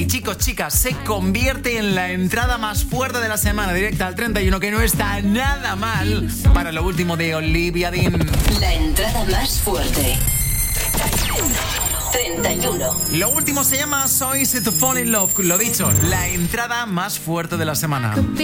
chicos, chicas, se convierte en la entrada más fuerte de la semana, directa al 31, que no está nada mal para lo último de Olivia Dean. La entrada más fuerte. 31. Lo último se llama So Easy to Fall in Love. Lo dicho, la entrada más fuerte de la semana.